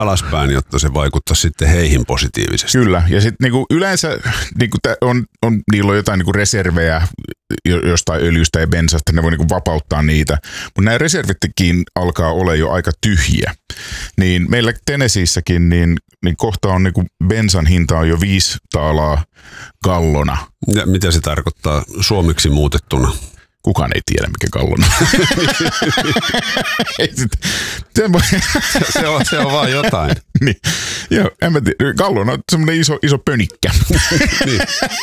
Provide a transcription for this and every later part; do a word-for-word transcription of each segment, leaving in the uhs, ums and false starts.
alaspäin, jotta se vaikuttaa sitten heihin positiivisesti. Kyllä, ja sitten niinku yleensä niinku on, on, niillä on jotain niinku reservejä jostain öljystä ja bensasta, ne voi niinku vapauttaa niitä, mutta nämä reservitkin alkaa olla jo aika tyhjiä. Niin meillä Tennesseessäkin niin, niin kohta on niinku bensan hinta on jo viisi taalaa gallona. Ja mitä se tarkoittaa suomeksi muutettuna? Kukaan ei tiedä, mikä gallona. se, se, on, se on vaan jotain. Niin. Joo, en mä tiedä. Gallona on semmoinen iso, iso pönikkä. niin.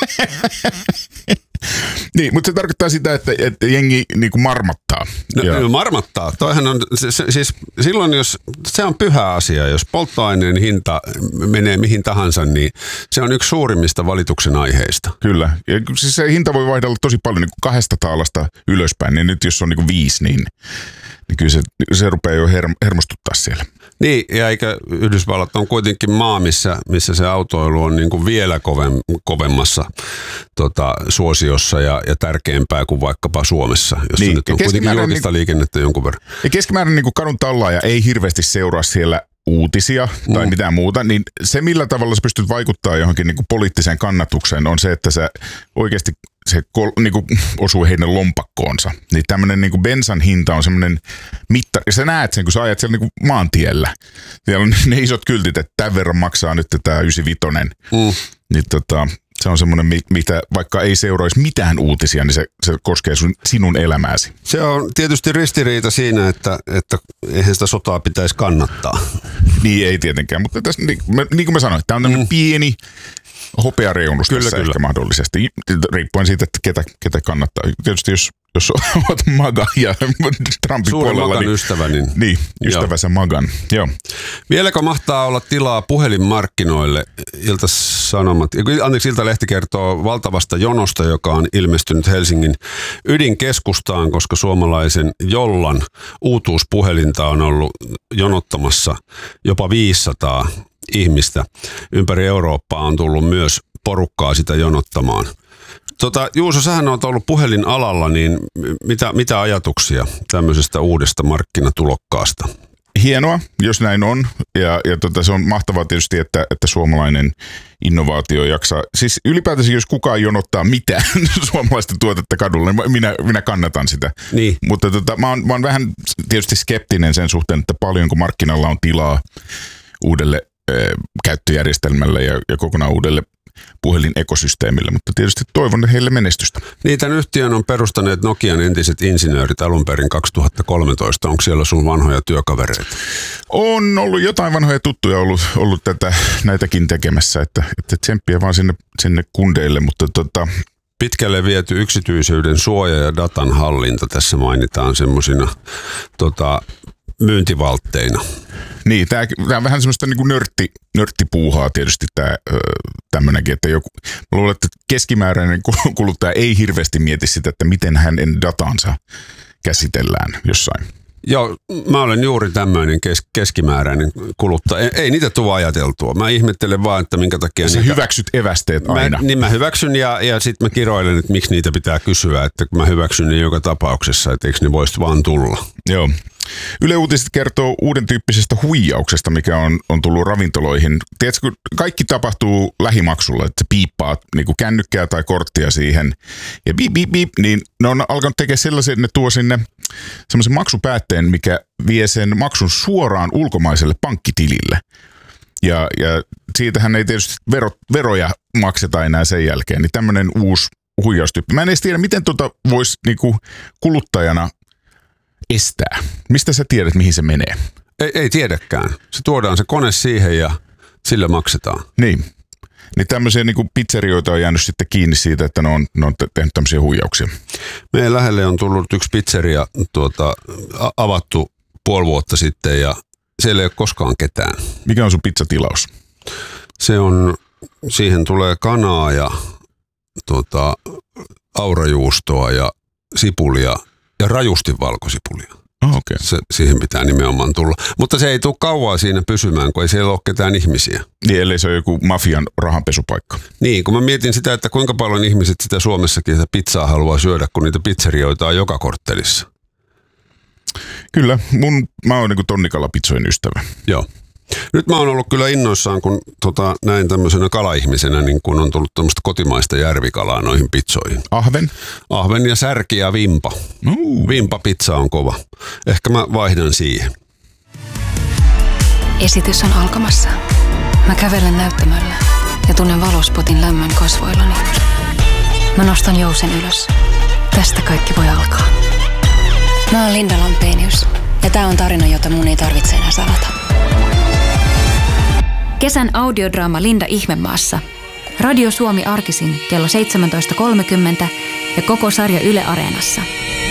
Niin, mutta se tarkoittaa sitä, että, että jengi niin kuin marmattaa. No, ja... marmattaa. Toihan on, se, se, siis silloin jos, se on pyhä asia, jos polttoaineen hinta menee mihin tahansa, niin se on yksi suurimmista valituksen aiheista. Kyllä. Ja siis se hinta voi vaihdella tosi paljon niin kuin kahdesta taalasta ylöspäin, niin nyt jos on niin kuin viisi, niin, niin kyllä se, se rupeaa jo her, hermostuttaa siellä. Niin, ja eikä Yhdysvallat on kuitenkin maa, missä, missä se autoilu on niin kuin vielä kovem, kovemmassa tota, suosiossa ja, ja tärkeämpää kuin vaikkapa Suomessa, jossa niin, nyt on kuitenkin julkista niin, liikennettä jonkun verran. Ja keskimäärin niin kuin kadun tallaaja ei hirveästi seuraa siellä uutisia tai mm. mitään muuta, niin se millä tavalla sä pystyt vaikuttaa johonkin niin kuin poliittiseen kannatukseen on se, että sä oikeasti se kol, niin kuin osuu heidän lompakkoonsa. Niin tämmöinen niin kuin bensan hinta on semmoinen mitta, ja sä näet sen, kun sä ajat siellä niin kuin maantiellä. Siellä on ne isot kyltit, että tämän verran maksaa nyt tämä yhdeksänkymmentäviisi. Mm. Niin tota, se on semmoinen, mitä vaikka ei seuraisi mitään uutisia, niin se, se koskee sun, sinun elämääsi. Se on tietysti ristiriita siinä, että, että eihän sitä sotaa pitäisi kannattaa. Niin ei tietenkään, mutta tässä, niin, niin kuin mä sanoin, tämä on tämmöinen mm. pieni hopeareunus tässä kyllä. Ehkä mahdollisesti, riippuen siitä, että ketä, ketä kannattaa. Tietysti jos, jos olet maga ja Trumpin Suuri puolella, magan niin, ystävä. Niin, niin ystävänsä magan. Joo. Vieläkö mahtaa olla tilaa puhelinmarkkinoille? Ilta-Sanomat, anteeksi, Iltalehti kertoo valtavasta jonosta, joka on ilmestynyt Helsingin ydinkeskustaan, koska suomalaisen Jollan uutuuspuhelinta on ollut jonottamassa jopa viisisataa ihmistä. Ympäri Eurooppaa on tullut myös porukkaa sitä jonottamaan. Tota, Juuso, sähän olet ollut puhelinalalla, niin mitä, mitä ajatuksia tämmöisestä uudesta markkinatulokkaasta? Hienoa, jos näin on. Ja, ja tota, se on mahtavaa tietysti, että, että suomalainen innovaatio jaksaa. Siis ylipäätänsä, jos kukaan jonottaa mitään suomalaista tuotetta kadulla, niin minä, minä kannatan sitä. Niin. Mutta tota, mä, oon, mä oon vähän tietysti skeptinen sen suhteen, että paljonko markkinalla on tilaa uudelle käyttöjärjestelmälle ja, ja kokonaan uudelle puhelinekosysteemille, mutta tietysti toivon heille menestystä. Niin, tämän yhtiön on perustaneet Nokian entiset insinöörit alun perin kaksituhattakolmetoista. Onko siellä sun vanhoja työkavereita? On ollut jotain vanhoja tuttuja ollut, ollut tätä, näitäkin tekemässä, että, että tsemppiä vaan sinne, sinne kundeille, mutta tota... Pitkälle viety yksityisyyden suoja ja datan hallinta tässä mainitaan semmoisina tota, myyntivaltteina. Niin, tämä on vähän semmoista niin kuin nörtti, nörttipuuhaa tietysti tämä tämmöinenkin, että joku, mä luulen, että keskimääräinen kuluttaja ei hirveästi mieti sitä, että miten hänen datansa käsitellään jossain. Joo, mä olen juuri tämmöinen kes- keskimääräinen kuluttaja. Ei, ei niitä tule ajateltua. Mä ihmettelen vaan, että minkä takia... Sä niitä... hyväksyt evästeet aina. Mä, niin mä hyväksyn ja, ja sitten mä kiroilen, että miksi niitä pitää kysyä. Että mä hyväksyn ne joka tapauksessa, että eikö ne voisi vaan tulla. Joo. Yle Uutiset kertoo uuden tyyppisestä huijauksesta, mikä on, on tullut ravintoloihin. Tiedätkö, kun kaikki tapahtuu lähimaksulla, että piippaat niin kuin kännykkää tai korttia siihen ja biip, biip, biip, niin ne on alkanut tekemään sellaisen, että ne tuo sinne semmoisen maksupäätteen, mikä vie sen maksun suoraan ulkomaiselle pankkitilille. Ja, ja siitähän ei tietysti vero, veroja makseta enää sen jälkeen, niin tämmöinen uusi huijaustyyppi. Mä en edes tiedä, miten tuota voisi niinku kuluttajana estää. Mistä sä tiedät, mihin se menee? Ei, ei tiedäkään. Se tuodaan se kone siihen ja sillä maksetaan. Niin. Niin tämmöisiä niin kuin pizzerioita on jäänyt sitten kiinni siitä, että ne on, ne on tehnyt tämmöisiä huijauksia. Meidän lähelle on tullut yksi pizzeria tuota, avattu puoli vuotta sitten ja siellä ei ole koskaan ketään. Mikä on sun pizzatilaus? Se on, siihen tulee kanaa ja tuota, aurajuustoa ja sipulia ja rajusti valkosipulia. Oh, okay. Se, siihen pitää nimenomaan tulla. Mutta se ei tule kauaa siinä pysymään, kun ei siellä ole ketään ihmisiä. Niin, ellei se ole joku mafian rahanpesupaikka. Niin, kun mä mietin sitä, että kuinka paljon ihmiset sitä Suomessakin sitä pizzaa haluaa syödä, kun niitä pizzerioita on joka korttelissa. Kyllä, mun, mä oon niin tonnikalapizzojen ystävä. Joo. Nyt mä oon ollut kyllä innoissaan, kun tota, näin tämmöisenä kalaihmisenä, niin kun on tullut tämmöistä kotimaista järvikalaa noihin pizzoihin. Ahven? Ahven ja särki ja vimpa. Uh. Vimpa-pizza on kova. Ehkä mä vaihdan siihen. Esitys on alkamassa. Mä kävelen näyttämöllä ja tunnen valospotin lämmön kasvoillani. Mä nostan jousen ylös. Tästä kaikki voi alkaa. Mä oon Linda Lampenius ja tää on tarina, jota mun ei tarvitse enää salata. Kesän audiodraama Linda Ihmemaassa. Radio Suomi arkisin kello seitsemäntoista kolmekymmentä ja koko sarja Yle Areenassa.